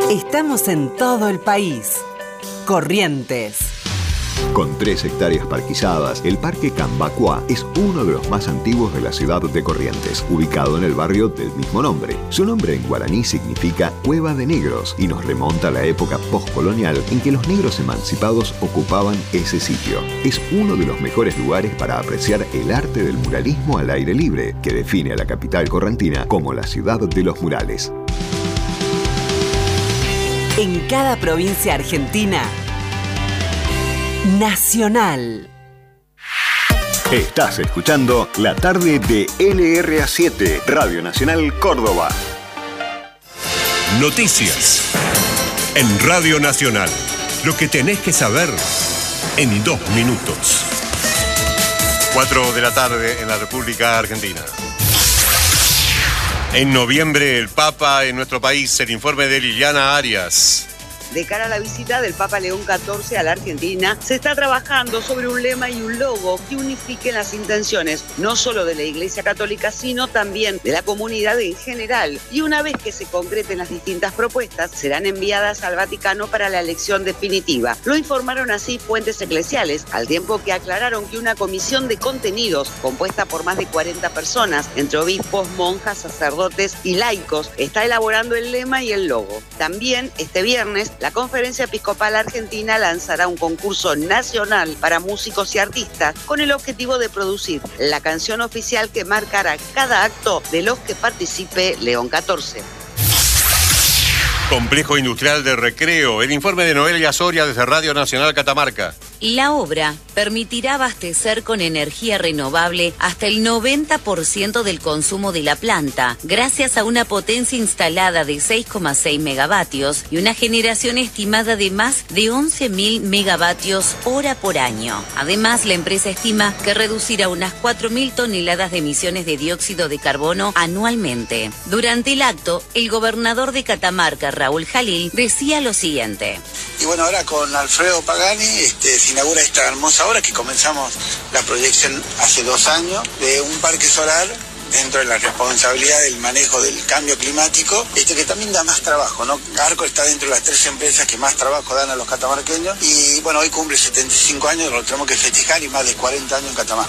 Estamos en todo el país. Corrientes. Con 3 hectáreas parquizadas, el Parque Cambacuá es uno de los más antiguos de la ciudad de Corrientes, ubicado en el barrio del mismo nombre. Su nombre en guaraní significa Cueva de Negros y nos remonta a la época postcolonial en que los negros emancipados ocupaban ese sitio. Es uno de los mejores lugares para apreciar el arte del muralismo al aire libre, que define a la capital correntina como la ciudad de los murales. En cada provincia argentina, Nacional. Estás escuchando La Tarde de LRA7, Radio Nacional Córdoba. Noticias en Radio Nacional. Lo que tenés que saber en 2 minutos. 4 de la tarde en la República Argentina. En noviembre, el Papa en nuestro país. El informe de Liliana Arias. De cara a la visita del Papa León XIV a la Argentina, se está trabajando sobre un lema y un logo que unifiquen las intenciones, no solo de la Iglesia Católica, sino también de la comunidad en general. Y una vez que se concreten las distintas propuestas, serán enviadas al Vaticano para la elección definitiva. Lo informaron así fuentes eclesiales, al tiempo que aclararon que una comisión de contenidos, compuesta por más de 40 personas, entre obispos, monjas, sacerdotes y laicos, está elaborando el lema y el logo. También, este viernes, la Conferencia Episcopal Argentina lanzará un concurso nacional para músicos y artistas con el objetivo de producir la canción oficial que marcará cada acto de los que participe León XIV. Complejo Industrial de Recreo. El informe de Noelia Soria desde Radio Nacional Catamarca. La obra permitirá abastecer con energía renovable hasta el 90% del consumo de la planta, gracias a una potencia instalada de 6,6 megavatios y una generación estimada de más de 11.000 megavatios hora por año. Además, la empresa estima que reducirá unas 4.000 toneladas de emisiones de dióxido de carbono anualmente. Durante el acto, el gobernador de Catamarca, Raúl Jalil, decía lo siguiente. Y bueno, ahora con Alfredo Pagani se inaugura esta hermosa obra que comenzamos la proyección hace 2 años de un parque solar dentro de la responsabilidad del manejo del cambio climático, que también da más trabajo, ¿no? Arco está dentro de las 3 empresas que más trabajo dan a los catamarqueños y bueno, hoy cumple 75 años, lo tenemos que festejar y más de 40 años en Catamarca.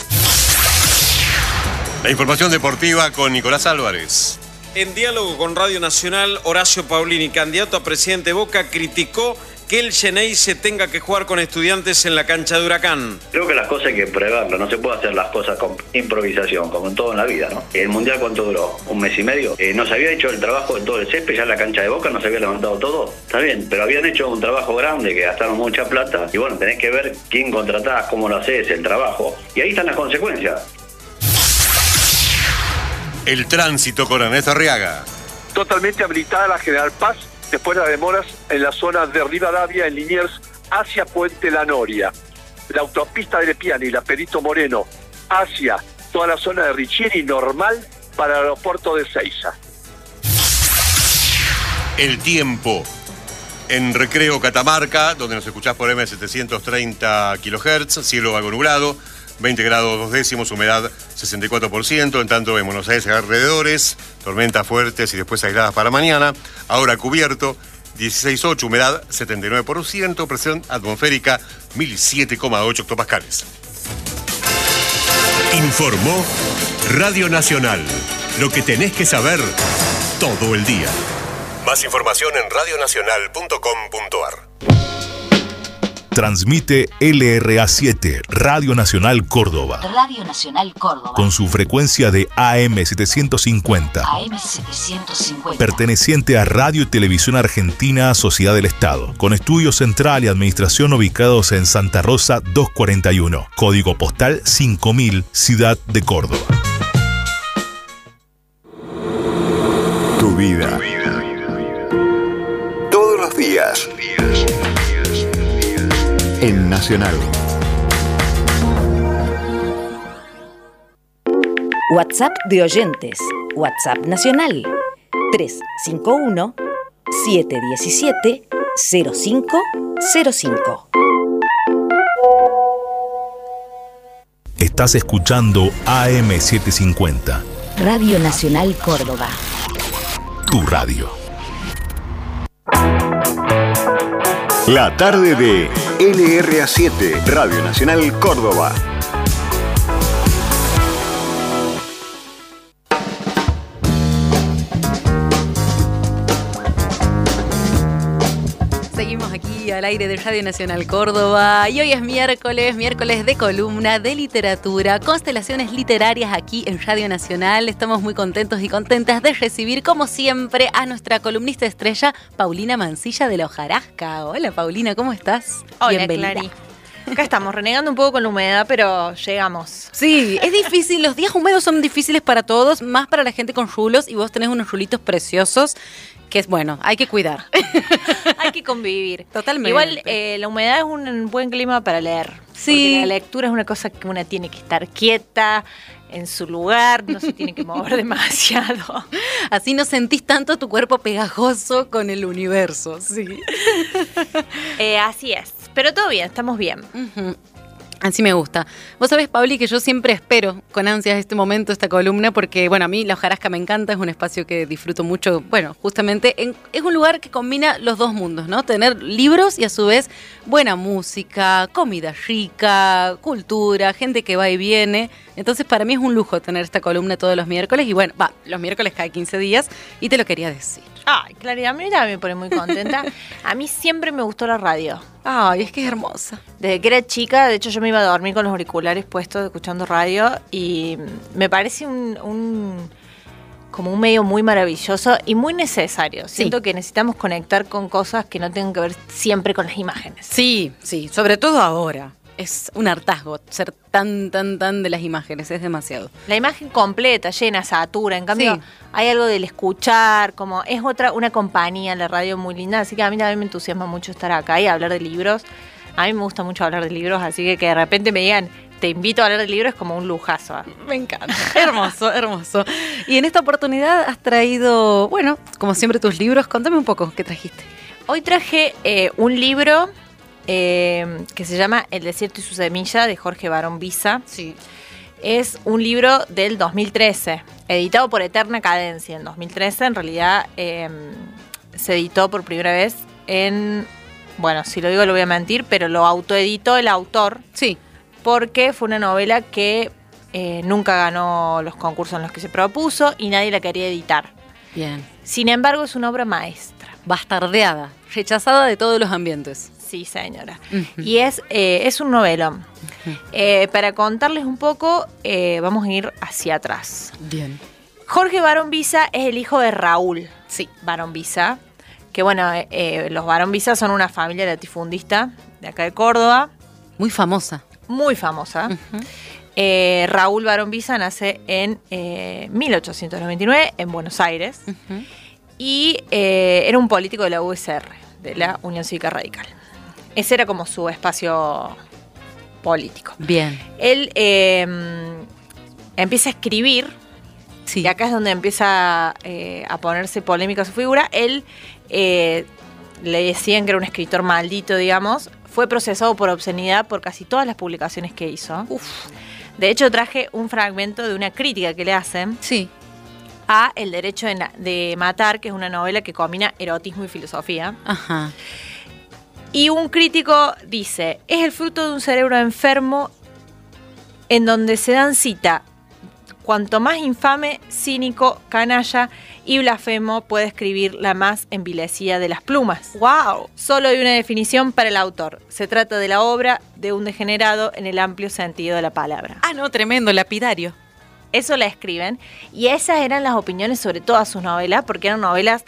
La información deportiva con Nicolás Álvarez. En diálogo con Radio Nacional, Horacio Paulini, candidato a presidente de Boca, criticó que el Xeneize tenga que jugar con Estudiantes en la cancha de Huracán. Creo que las cosas hay que preverlas, no se puede hacer las cosas con improvisación, como en todo en la vida, ¿no? El Mundial, ¿cuánto duró? 1 mes y medio. ¿No se había hecho el trabajo en todo el césped, ya en la cancha de Boca no se había levantado todo? Está bien, pero habían hecho un trabajo grande, que gastaron mucha plata, y bueno, tenés que ver quién contratás, cómo lo haces, el trabajo. Y ahí están las consecuencias. El tránsito con Ernesto Arriaga. Totalmente habilitada la General Paz después de las demoras en la zona de Rivadavia, en Liniers, hacia Puente La Noria. La autopista de Lepiani y la Perito Moreno hacia toda la zona de Richieri, normal para el aeropuerto de Seiza. El tiempo en Recreo Catamarca, donde nos escuchás por M730 kHz, cielo algo nublado, 20 grados 2 décimos, humedad 64%, en tanto en Buenos Aires alrededores, tormentas fuertes y después aisladas para mañana, ahora cubierto, 16,8, humedad 79%, presión atmosférica 1007,8 hectopascales. Informó Radio Nacional, lo que tenés que saber todo el día. Más información en radionacional.com.ar. Transmite LRA7, Radio Nacional Córdoba. Radio Nacional Córdoba. Con su frecuencia de AM750. AM750. Perteneciente a Radio y Televisión Argentina, Sociedad del Estado. Con estudio central y administración ubicados en Santa Rosa 241. Código postal 5000, Ciudad de Córdoba. Tu vida. Todos los días. En Nacional. WhatsApp de oyentes. WhatsApp Nacional. 351-717-0505. Estás escuchando AM750. Radio Nacional Córdoba. Tu radio. La tarde de LRA7, Radio Nacional Córdoba. Seguimos aquí al aire de Radio Nacional Córdoba y hoy es miércoles de columna de literatura, constelaciones literarias aquí en Radio Nacional. Estamos muy contentos y contentas de recibir, como siempre, a nuestra columnista estrella, Paulina Mancilla de La Hojarasca. Hola Paulina, ¿cómo estás? Hola, Bienvenida. Clary. Acá estamos renegando un poco con la humedad, pero llegamos. Sí, es difícil, los días húmedos son difíciles para todos, más para la gente con rulos, y vos tenés unos rulitos preciosos que es bueno, hay que cuidar. Hay que convivir. Totalmente. Igual la humedad es un buen clima para leer. Sí. Porque la lectura es una cosa que una tiene que estar quieta, en su lugar, no se tiene que mover demasiado. Así no sentís tanto tu cuerpo pegajoso con el universo, sí. Así es. Pero todo bien, estamos bien. Uh-huh. Así me gusta. Vos sabés, Pauli, que yo siempre espero con ansias este momento, esta columna, porque, bueno, a mí La Hojarasca me encanta, es un espacio que disfruto mucho. Bueno, justamente es un lugar que combina los dos mundos, ¿no? Tener libros y a su vez buena música, comida rica, cultura, gente que va y viene. Entonces, para mí es un lujo tener esta columna todos los miércoles. Y bueno, los miércoles cada 15 días y te lo quería decir. Ay, Claridad, a mí también me pone muy contenta. A mí siempre me gustó la radio. Ay, es que es hermosa. Desde que era chica, de hecho yo me iba a dormir con los auriculares puestos escuchando radio y me parece como un medio muy maravilloso y muy necesario. Siento que necesitamos conectar con cosas que no tengan que ver siempre con las imágenes. Sí, sobre todo ahora. Es un hartazgo ser tan de las imágenes, es demasiado. La imagen completa, llena, satura, en cambio hay algo del escuchar, como es una compañía, la radio muy linda, así que a mí también me entusiasma mucho estar acá y hablar de libros. A mí me gusta mucho hablar de libros, así que de repente me digan, te invito a hablar de libros, es como un lujazo. Me encanta. Hermoso, hermoso. Y en esta oportunidad has traído, bueno, como siempre tus libros. Contame un poco, ¿qué trajiste? Hoy traje un libro que se llama El desierto y su semilla, de Jorge Barón Visa. Sí. Es un libro del 2013, editado por Eterna Cadencia en 2013. En realidad se editó por primera vez bueno, si lo digo lo voy a mentir, pero lo autoeditó el autor. Sí. Porque fue una novela que nunca ganó los concursos en los que se propuso y nadie la quería editar. Bien. Sin embargo, es una obra maestra. Bastardeada, rechazada de todos los ambientes. Sí, señora. Uh-huh. Y es un novelón. Uh-huh. Para contarles un poco, vamos a ir hacia atrás. Bien. Jorge Barón Visa es el hijo de Raúl. Sí. Barón Visa. Que bueno, los Barón Visa son una familia latifundista de acá de Córdoba. Muy famosa. Muy famosa. Uh-huh. Raúl Barón Visa nace en 1899 en Buenos Aires. Uh-huh. Y era un político de la USR, de la Unión Cívica Radical. Ese era como su espacio político. Bien. Él empieza a escribir, sí. Y acá es donde empieza a ponerse polémica su figura. Él, le decían que era un escritor maldito, digamos. Fue procesado por obscenidad por casi todas las publicaciones que hizo. Uf. De hecho, traje un fragmento de una crítica que le hacen. Sí. A El derecho de matar, que es una novela que combina erotismo y filosofía. Ajá. Y un crítico dice, es el fruto de un cerebro enfermo en donde se dan cita cuanto más infame, cínico, canalla y blasfemo puede escribir la más envilecida de las plumas. ¡Wow! Solo hay una definición para el autor. Se trata de la obra de un degenerado en el amplio sentido de la palabra. Ah, no, tremendo, lapidario. Eso la escriben. Y esas eran las opiniones sobre todas sus novelas, porque eran novelas,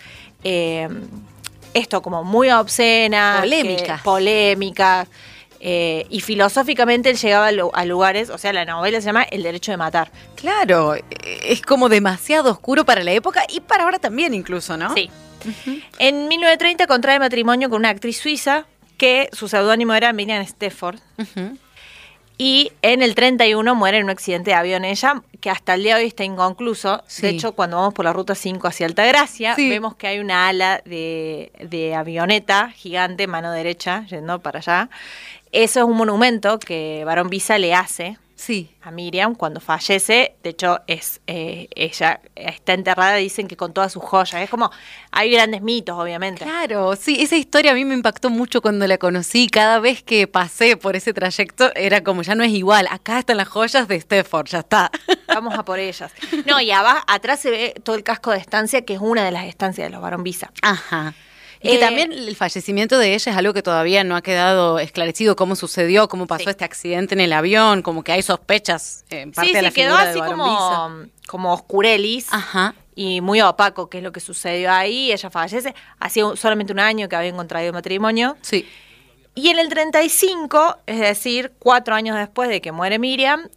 como muy obscenas. Polémicas. Y filosóficamente él llegaba a lugares, o sea, la novela se llama El derecho de matar. Claro, es como demasiado oscuro para la época y para ahora también incluso, ¿no? Sí. Uh-huh. En 1930 contrae matrimonio con una actriz suiza que su seudónimo era Miriam Stefford. Uh-huh. Y en el 31 muere en un accidente de avión ella, que hasta el día de hoy está inconcluso. Sí. De hecho, cuando vamos por la ruta 5 hacia Altagracia, sí, vemos que hay una ala de avioneta gigante, mano derecha, yendo para allá. Eso es un monumento que Barón Visa le hace Sí. A Miriam cuando fallece. De hecho, ella está enterrada, dicen que con todas sus joyas. Es como, hay grandes mitos, obviamente. Claro, sí, esa historia a mí me impactó mucho cuando la conocí. Cada vez que pasé por ese trayecto era como, ya no es igual. Acá están las joyas de Stefford, ya está. Vamos a por ellas. No, y atrás se ve todo el casco de estancia, que es una de las estancias de los Barón Visa. Ajá. Y que también el fallecimiento de ella es algo que todavía no ha quedado esclarecido, cómo sucedió, cómo pasó este accidente en el avión, como que hay sospechas en parte de la figura de Barón Visa. Como oscurelis. Ajá. Y muy opaco qué es lo que sucedió ahí. Ella fallece. Hacía solamente un año que habían contraído matrimonio. Sí. Y en el 35, es decir, 4 años después de que muere Miriam,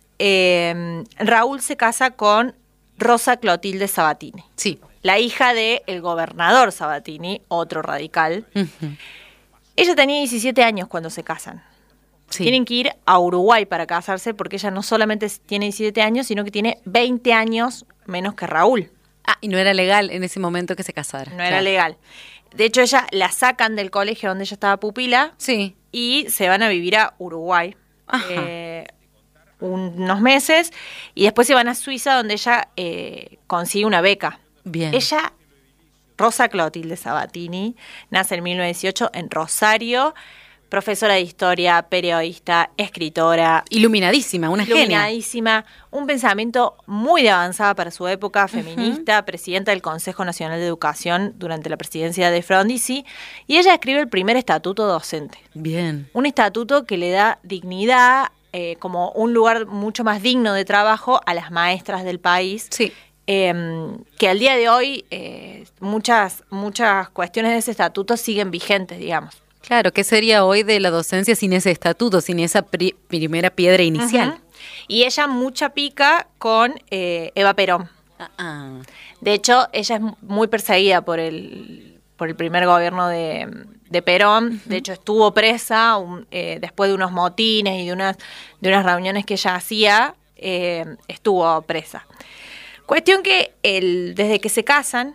Raúl se casa con Rosa Clotilde Sabatini. Sí. La hija del gobernador Sabatini, otro radical. Uh-huh. Ella tenía 17 años cuando se casan. Sí. Tienen que ir a Uruguay para casarse porque ella no solamente tiene 17 años, sino que tiene 20 años menos que Raúl. Ah, y no era legal en ese momento que se casara. No era legal. De hecho, ella la sacan del colegio donde ella estaba pupila. Sí. Y se van a vivir a Uruguay. Ajá. Unos meses. Y después se van a Suiza, donde ella consigue una beca. Bien. Ella, Rosa Clotilde Sabatini, nace en 1918 en Rosario, profesora de historia, periodista, escritora. Iluminadísima, una genia. Iluminadísima, un pensamiento muy de avanzada para su época, feminista, presidenta del Consejo Nacional de Educación durante la presidencia de Frondizi, y ella escribe el primer estatuto docente. Bien. Un estatuto que le da dignidad, como un lugar mucho más digno de trabajo a las maestras del país. Sí. Que al día de hoy muchas cuestiones de ese estatuto siguen vigentes, digamos. Claro, ¿qué sería hoy de la docencia sin ese estatuto, sin esa primera piedra inicial? Uh-huh. Y ella mucha pica con Eva Perón. Uh-uh. De hecho, ella es muy perseguida por el primer gobierno de Perón. Uh-huh. De hecho, estuvo presa después de unos motines y de unas reuniones que ella hacía, estuvo presa. Cuestión que desde que se casan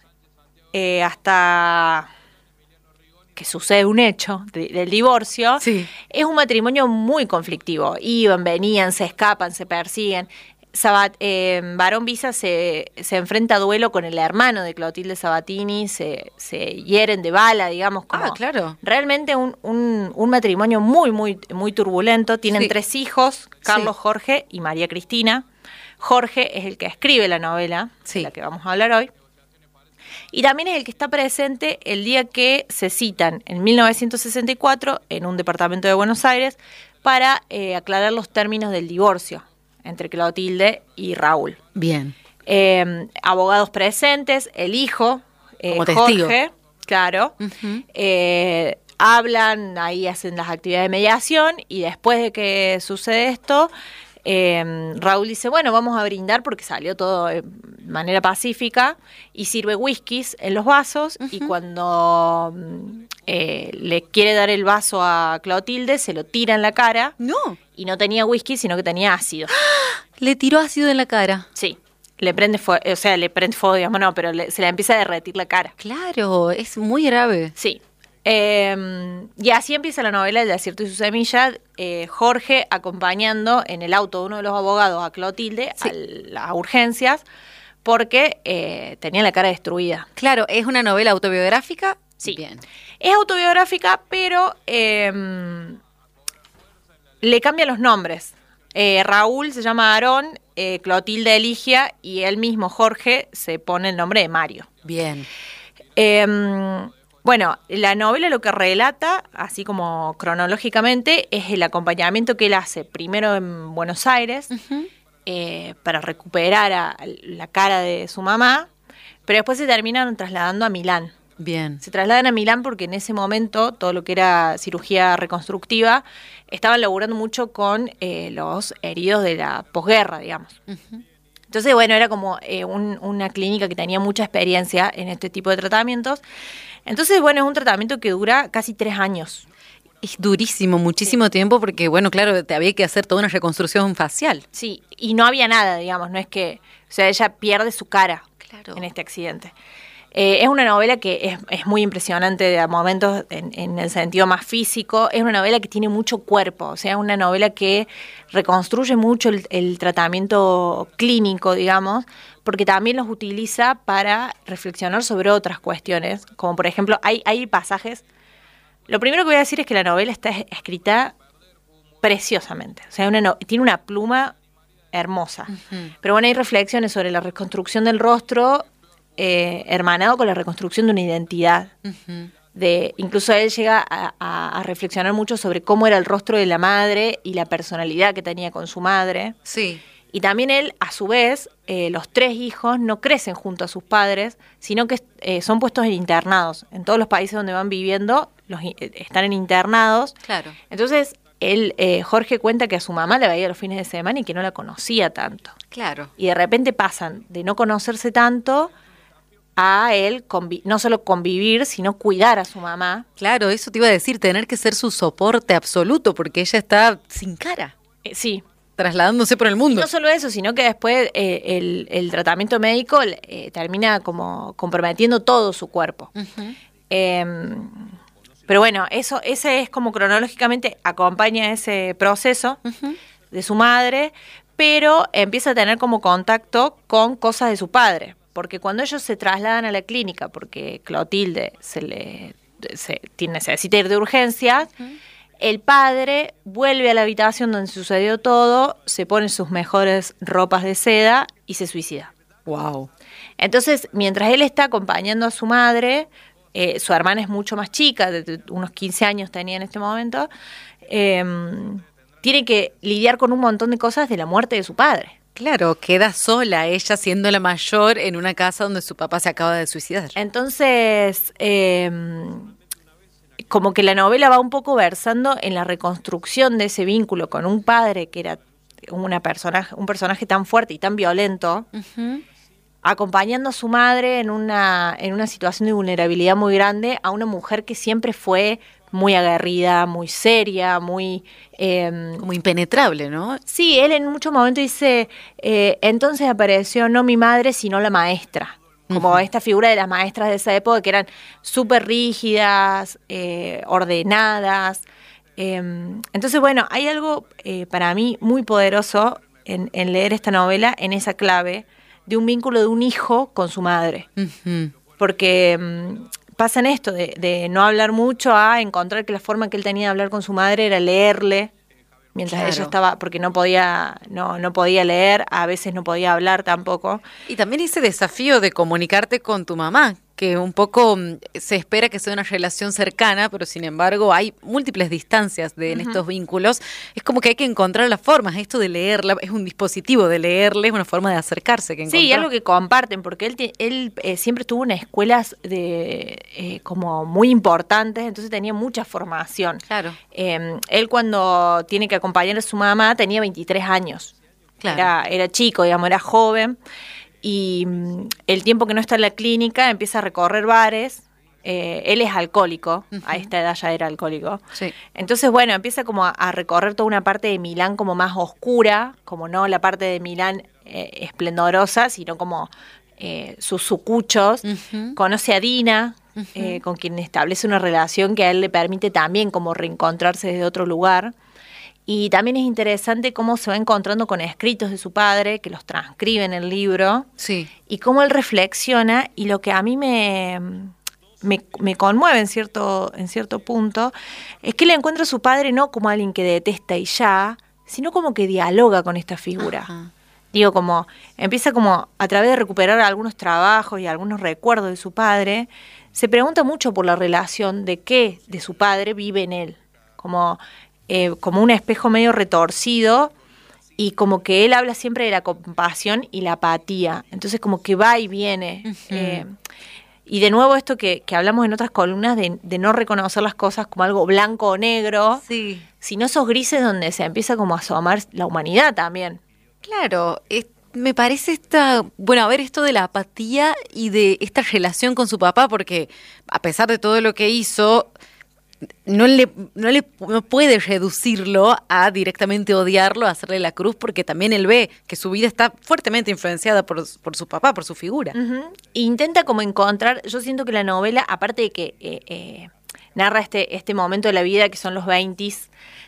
hasta que sucede un hecho del divorcio, sí, es un matrimonio muy conflictivo. Iban, venían, se escapan, se persiguen. Barón Visa se enfrenta a duelo con el hermano de Clotilde Sabatini, se hieren de bala, digamos. Como claro. Realmente un matrimonio muy, muy, muy turbulento. Tienen 3 hijos, Carlos, Jorge y María Cristina. Jorge es el que escribe la novela, de la que vamos a hablar hoy. Y también es el que está presente el día que se citan en 1964 en un departamento de Buenos Aires para aclarar los términos del divorcio entre Clotilde y Raúl. Bien. Abogados presentes, el hijo, como Jorge, testigo. Claro. Uh-huh. Hablan, ahí hacen las actividades de mediación y después de que sucede esto, Raúl dice, bueno, vamos a brindar porque salió todo de manera pacífica y sirve whiskies en los vasos. Uh-huh. Y cuando le quiere dar el vaso a Clotilde, se lo tira en la cara. No. Y no tenía whisky, sino que tenía ácido. ¿Le tiró ácido en la cara? Sí. Le prende fuego, digamos, no, pero se le empieza a derretir la cara. Claro, es muy grave. Sí. Y así empieza la novela El desierto y su semilla, Jorge acompañando en el auto de uno de los abogados a Clotilde a las urgencias porque tenía la cara destruida. Claro, ¿es una novela autobiográfica? Sí. Bien. Es autobiográfica, pero le cambian los nombres. Raúl se llama Aarón, Clotilde Eligia y él mismo, Jorge, se pone el nombre de Mario. Bien. Bueno, la novela lo que relata, así como cronológicamente, es el acompañamiento que él hace primero en Buenos Aires, uh-huh, para recuperar a la cara de su mamá, pero después se terminan trasladando a Milán. Bien. Se trasladan a Milán porque en ese momento todo lo que era cirugía reconstructiva estaban laburando mucho con los heridos de la posguerra, digamos. Uh-huh. Entonces, bueno, era como una clínica que tenía mucha experiencia en este tipo de tratamientos. Entonces, bueno, es un tratamiento que dura casi 3 años. Es durísimo, muchísimo tiempo, porque, bueno, claro, te había que hacer toda una reconstrucción facial. Sí, y no había nada, digamos, no es que... O sea, ella pierde su cara en este accidente. Es una novela que es muy impresionante de momentos en el sentido más físico. Es una novela que tiene mucho cuerpo, o sea, es una novela que reconstruye mucho el tratamiento clínico, digamos, porque también los utiliza para reflexionar sobre otras cuestiones, como por ejemplo, hay pasajes. Lo primero que voy a decir es que la novela está escrita preciosamente, o sea, tiene una pluma hermosa. Pero bueno, hay reflexiones sobre la reconstrucción del rostro, hermanado con la reconstrucción de una identidad. Incluso él llega a reflexionar mucho sobre cómo era el rostro de la madre y la personalidad que tenía con su madre. Sí. Y también él, a su vez, los 3 hijos no crecen junto a sus padres, sino que son puestos en internados. En todos los países donde van viviendo, están en internados. Claro. Entonces, Jorge cuenta que a su mamá la veía los fines de semana y que no la conocía tanto. Claro. Y de repente pasan de no conocerse tanto a él no solo convivir, sino cuidar a su mamá. Claro, eso te iba a decir, tener que ser su soporte absoluto, porque ella está sin cara. Sí. Trasladándose por el mundo. Y no solo eso, sino que después el tratamiento médico termina como comprometiendo todo su cuerpo. Pero bueno, ese es como cronológicamente acompaña ese proceso de su madre, pero empieza a tener como contacto con cosas de su padre. Porque cuando ellos se trasladan a la clínica, porque Clotilde necesita ir de urgencias, el padre vuelve a la habitación donde sucedió todo, se pone sus mejores ropas de seda y se suicida. Wow. Entonces, mientras él está acompañando a su madre, su hermana es mucho más chica, de unos 15 años tenía en este momento, tiene que lidiar con un montón de cosas de la muerte de su padre. Claro, queda sola ella siendo la mayor en una casa donde su papá se acaba de suicidar. Entonces, como que la novela va un poco versando en la reconstrucción de ese vínculo con un padre que era un personaje tan fuerte y tan violento, acompañando a su madre en una situación de vulnerabilidad muy grande, a una mujer que siempre fue muy aguerrida, muy seria, muy... como impenetrable, ¿no? Sí, él en muchos momentos dice, entonces apareció no mi madre, sino la maestra. Como esta figura de las maestras de esa época que eran súper rígidas, ordenadas. Entonces, bueno, hay algo para mí muy poderoso en leer esta novela en esa clave de un vínculo de un hijo con su madre. Porque pasa en esto de no hablar mucho a encontrar que la forma que él tenía de hablar con su madre era leerle, mientras ella estaba, porque no podía leer, a veces no podía hablar tampoco. Y también ese desafío de comunicarte con tu mamá, que un poco se espera que sea una relación cercana, pero sin embargo hay múltiples distancias en estos vínculos. Es como que hay que encontrar las formas. Esto de leerla es un dispositivo de leerle, es una forma de acercarse. Que sí, y algo que comparten, porque él siempre estuvo en escuelas como muy importantes, entonces tenía mucha formación. Claro. Él cuando tiene que acompañar a su mamá tenía 23 años. Claro. Era chico, digamos, era joven. Y el tiempo que no está en la clínica empieza a recorrer bares. Él es alcohólico, a esta edad ya era alcohólico. Sí. Entonces, bueno, empieza como a recorrer toda una parte de Milán como más oscura, como no la parte de Milán esplendorosa, sino como sus sucuchos. Conoce a Dina, con quien establece una relación que a él le permite también como reencontrarse desde otro lugar. Y también es interesante cómo se va encontrando con escritos de su padre, que los transcribe en el libro, sí, y cómo él reflexiona, y lo que a mí me conmueve en cierto punto, es que él encuentra a su padre no como alguien que detesta y ya, sino como que dialoga con esta figura. Ajá. Digo, como empieza como a través de recuperar algunos trabajos y algunos recuerdos de su padre, se pregunta mucho por la relación de su padre vive en él, como un espejo medio retorcido, y como que él habla siempre de la compasión y la apatía, entonces como que va y viene. Y de nuevo esto que hablamos en otras columnas de no reconocer las cosas como algo blanco o negro, sí, sino esos grises donde se empieza como a asomar la humanidad también. Claro, me parece esto de la apatía y de esta relación con su papá, porque a pesar de todo lo que hizo, no puede reducirlo a directamente odiarlo, a hacerle la cruz, porque también él ve que su vida está fuertemente influenciada por su papá, por su figura. Intenta como encontrar, yo siento que la novela, aparte de que narra este momento de la vida que son los 20s,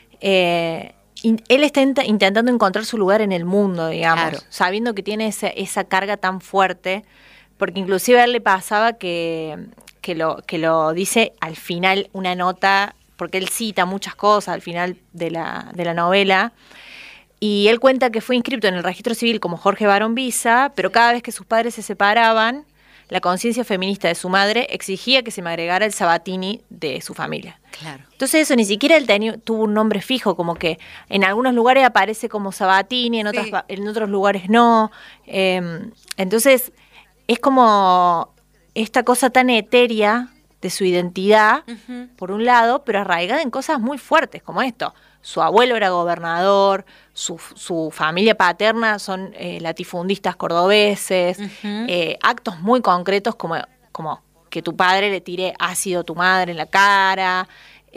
él está intentando encontrar su lugar en el mundo, digamos, claro, sabiendo que tiene esa carga tan fuerte, porque inclusive a él le pasaba que lo dice al final una nota, porque él cita muchas cosas al final de la novela, y él cuenta que fue inscrito en el registro civil como Jorge Barón Visa, pero cada vez que sus padres se separaban, la conciencia feminista de su madre exigía que se me agregara el Sabatini de su familia. Claro. Entonces eso, ni siquiera él tuvo un nombre fijo, como que en algunos lugares aparece como Sabatini, en otros lugares no. Entonces es como esta cosa tan etérea de su identidad, por un lado, pero arraigada en cosas muy fuertes como esto. Su abuelo era gobernador, su familia paterna son latifundistas cordobeses, actos muy concretos como que tu padre le tire ácido a tu madre en la cara.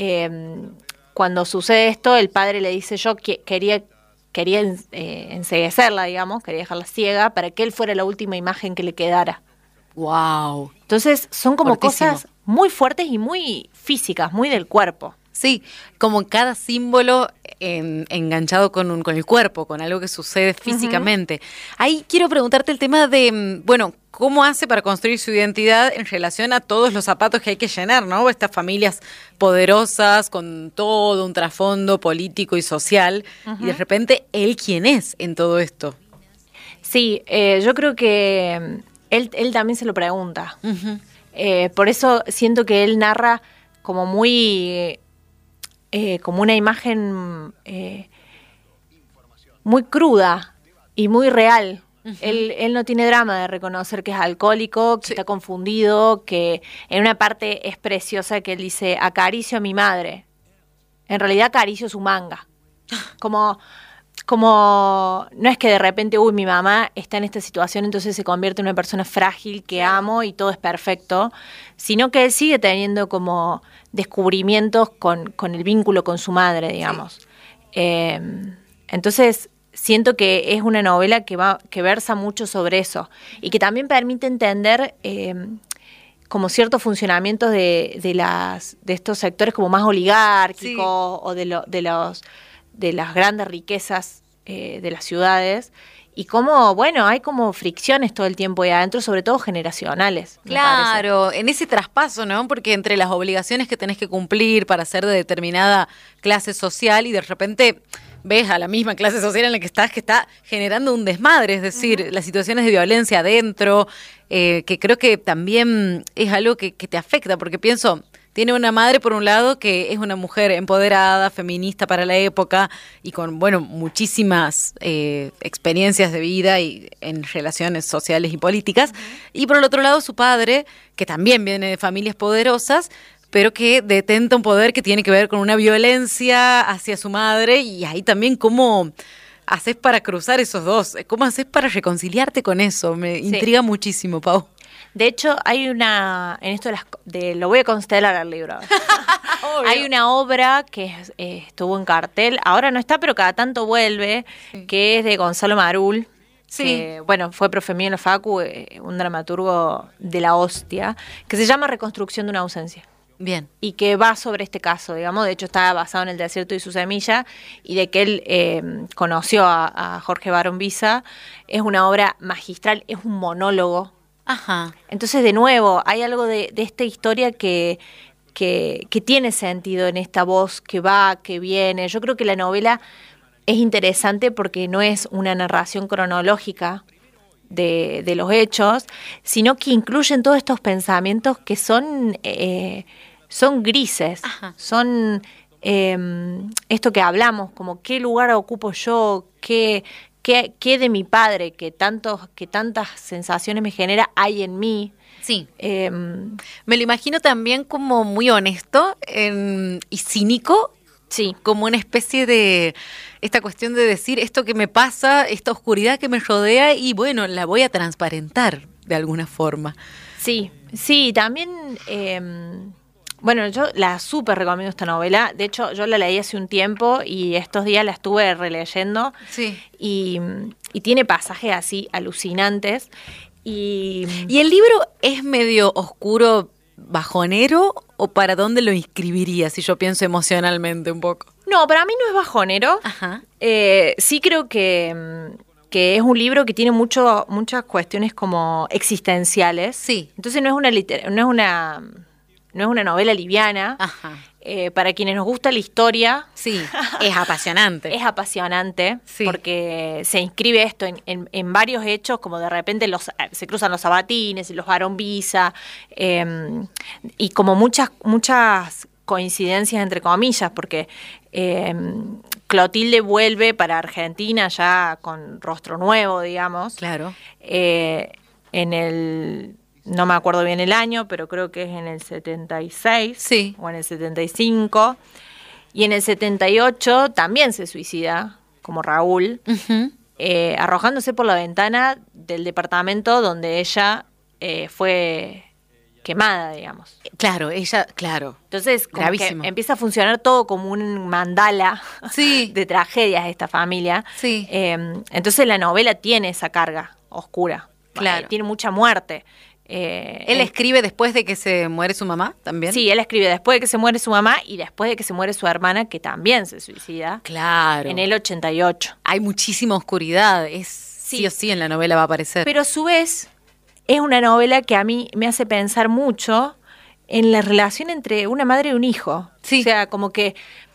Cuando sucede esto, el padre le dice, yo quería enceguecerla, digamos, quería dejarla ciega para que él fuera la última imagen que le quedara. Wow. Entonces son como cosas muy fuertes y muy físicas, muy del cuerpo. Sí, como cada símbolo enganchado con el cuerpo, con algo que sucede físicamente. Ahí quiero preguntarte el tema de, ¿cómo hace para construir su identidad en relación a todos los zapatos que hay que llenar, ¿no? Estas familias poderosas, con todo un trasfondo político y social, y de repente, ¿él quién es en todo esto? Sí, yo creo que él también se lo pregunta. Por eso siento que él narra como muy... como una imagen muy cruda y muy real. Él no tiene drama de reconocer que es alcohólico, que está confundido, que en una parte es preciosa que él dice, acaricio a mi madre. En realidad acaricio su manga. Como no es que de repente, mi mamá está en esta situación, entonces se convierte en una persona frágil que amo y todo es perfecto, sino que él sigue teniendo como descubrimientos con el vínculo con su madre, digamos. Entonces, siento que es una novela que versa mucho sobre eso y que también permite entender como ciertos funcionamientos de estos sectores como más oligárquicos o de las grandes riquezas de las ciudades y cómo, hay como fricciones todo el tiempo ahí adentro, sobre todo generacionales. Claro, en ese traspaso, ¿no? Porque entre las obligaciones que tenés que cumplir para ser de determinada clase social y de repente ves a la misma clase social en la que estás que está generando un desmadre, es decir, las situaciones de violencia adentro, que creo que también es algo que te afecta, porque pienso... Tiene una madre, por un lado, que es una mujer empoderada, feminista para la época y con, muchísimas experiencias de vida y en relaciones sociales y políticas. Y por el otro lado, su padre, que también viene de familias poderosas, pero que detenta un poder que tiene que ver con una violencia hacia su madre. Y ahí también cómo haces para cruzar esos dos, cómo haces para reconciliarte con eso. Me intriga muchísimo, Pau. De hecho, hay en esto lo voy a constelar al libro. Hay una obra que estuvo en cartel, ahora no está, pero cada tanto vuelve, que es de Gonzalo Marul, que, fue profe mío en la Facu, un dramaturgo de la hostia, que se llama Reconstrucción de una ausencia. Bien. Y que va sobre este caso, digamos, de hecho está basado en El desierto y su semilla, y de que él conoció a Jorge Barón Visa. Es una obra magistral, es un monólogo. Ajá. Entonces, de nuevo, hay algo de esta historia que tiene sentido en esta voz que va, que viene. Yo creo que la novela es interesante porque no es una narración cronológica de los hechos, sino que incluyen todos estos pensamientos que son grises. Ajá. Son esto que hablamos, como qué lugar ocupo yo, qué de mi padre, que tantas sensaciones me genera, hay en mí. Sí. Me lo imagino también como muy honesto y cínico. Sí. Como una especie de esta cuestión de decir esto que me pasa, esta oscuridad que me rodea y la voy a transparentar de alguna forma. Sí, también Bueno, yo la súper recomiendo esta novela. De hecho, yo la leí hace un tiempo y estos días la estuve releyendo. Sí. Y tiene pasajes así alucinantes. ¿Y el libro es medio oscuro, bajonero, o para dónde lo inscribiría si yo pienso emocionalmente un poco? No, para mí no es bajonero. Ajá. Sí creo que es un libro que tiene muchas cuestiones como existenciales. Sí. Entonces no es una novela liviana. Ajá. Para quienes nos gusta la historia. Sí, es apasionante. Es apasionante, sí. Porque se inscribe esto en varios hechos, como de repente se cruzan los Sabatines y los Barón Visa, y como muchas coincidencias entre comillas, porque Clotilde vuelve para Argentina ya con rostro nuevo, digamos. Claro. No me acuerdo bien el año, pero creo que es en el 76 sí. o en el 75. Y en el 78 también se suicida, como Raúl, arrojándose por la ventana del departamento donde ella fue quemada, digamos. Claro, claro. Entonces, como que empieza a funcionar todo como un mandala de tragedias de esta familia. Sí. Entonces la novela tiene esa carga oscura. Claro. Tiene mucha muerte. ¿Él escribe después de que se muere su mamá también? Sí, él escribe después de que se muere su mamá y después de que se muere su hermana, que también se suicida. Claro. En el 88. Hay muchísima oscuridad, sí o sí en la novela va a aparecer. Pero a su vez es una novela que a mí me hace pensar mucho en la relación entre una madre y un hijo. Sí. O sea, como que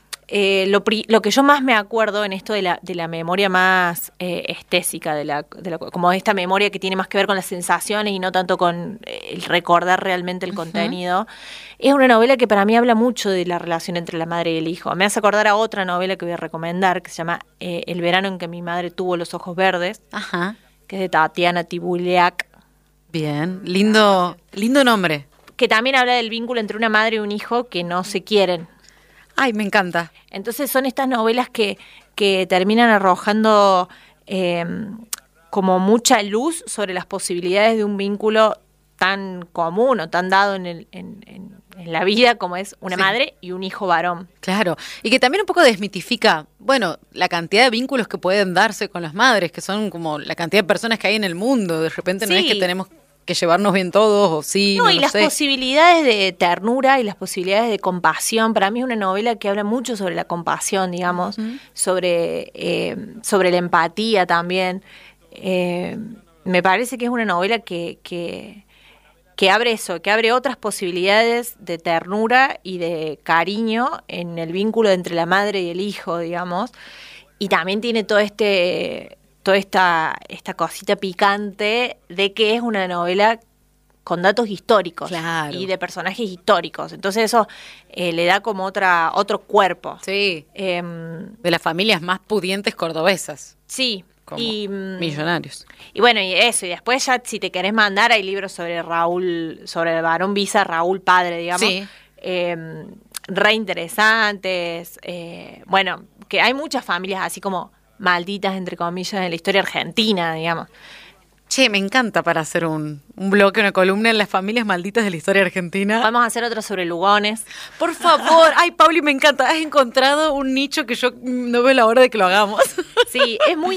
lo que yo más me acuerdo en esto de la memoria más estésica, como esta memoria que tiene más que ver con las sensaciones y no tanto con el recordar realmente el contenido, es una novela que para mí habla mucho de la relación entre la madre y el hijo. Me hace acordar a otra novela que voy a recomendar, que se llama El verano en que mi madre tuvo los ojos verdes, que es de Tatiana Tibuliak. Bien, lindo nombre. Que también habla del vínculo entre una madre y un hijo que no se quieren. Ay, me encanta. Entonces son estas novelas que terminan arrojando como mucha luz sobre las posibilidades de un vínculo tan común o tan dado en la vida como es una madre y un hijo varón. Claro, y que también un poco desmitifica, bueno, la cantidad de vínculos que pueden darse con las madres, que son como la cantidad de personas que hay en el mundo. De repente no es que tenemos que llevarnos bien todos, o sí, no y las posibilidades de ternura y las posibilidades de compasión. Para mí es una novela que habla mucho sobre la compasión, digamos, sobre la empatía también. Me parece que es una novela que abre eso, que abre otras posibilidades de ternura y de cariño en el vínculo entre la madre y el hijo, digamos. Y también tiene toda esta cosita picante de que es una novela con datos históricos y de personajes históricos. Entonces eso le da como otro cuerpo. Sí, de las familias más pudientes cordobesas. Sí. Como millonarios. Y bueno, y eso. Y después ya si te querés mandar, hay libros sobre Raúl, sobre el Barón Visa, Raúl padre, digamos. Sí. Re interesantes. Bueno, que hay muchas familias así como malditas, entre comillas, en la historia argentina, digamos. Che, me encanta para hacer un bloque, una columna en las familias malditas de la historia argentina. Vamos a hacer otra sobre Lugones. Por favor. Ay, Pauli, me encanta. Has encontrado un nicho que yo no veo la hora de que lo hagamos. Sí, es muy